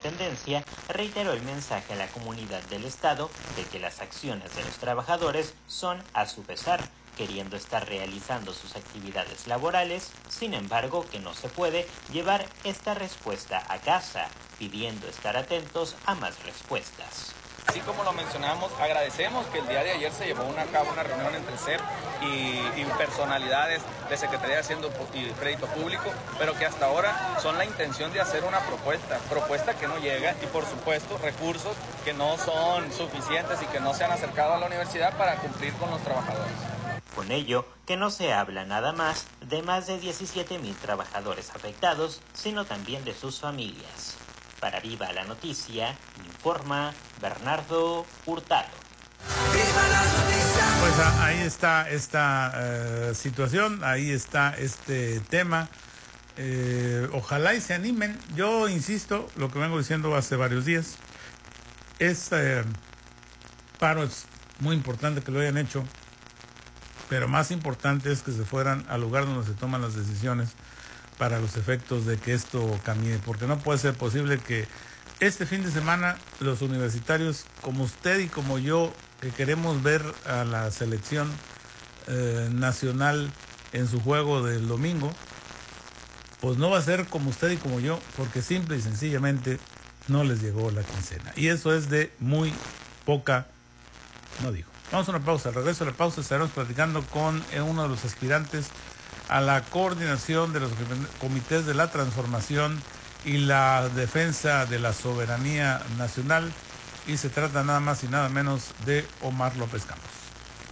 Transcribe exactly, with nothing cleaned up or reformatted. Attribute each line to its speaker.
Speaker 1: dependencia reiteró el mensaje a la comunidad del estado de que las acciones de los trabajadores son a su pesar, queriendo estar realizando sus actividades laborales, sin embargo que no se puede llevar esta respuesta a casa, pidiendo estar atentos a más respuestas.
Speaker 2: Así como lo mencionamos, agradecemos que el día de ayer se llevó a cabo una reunión entre el C E R y, y personalidades de Secretaría de Hacienda y Crédito Público, pero que hasta ahora son la intención de hacer una propuesta, propuesta que no llega y por supuesto recursos que no son suficientes y que no se han acercado a la universidad para cumplir con los trabajadores.
Speaker 1: Con ello, que no se habla nada más de más de diecisiete mil trabajadores afectados, sino también de sus familias. Para Viva la Noticia, informa Bernardo Hurtado.
Speaker 3: Pues ahí está esta uh, situación, ahí está este tema. Eh, ojalá y se animen. Yo insisto, lo que vengo diciendo hace varios días, este paro es muy importante que lo hayan hecho, pero más importante es que se fueran al lugar donde se toman las decisiones para los efectos de que esto camine, porque no puede ser posible que este fin de semana los universitarios, como usted y como yo, que queremos ver a la selección eh, nacional en su juego del domingo, pues no va a ser como usted y como yo, porque simple y sencillamente no les llegó la quincena. Y eso es de muy poca, no digo. Vamos a una pausa. Al regreso de la pausa estaremos platicando con uno de los aspirantes a la coordinación de los comités de la transformación y la defensa de la soberanía nacional, y se trata nada más y nada menos de Omar López Campos.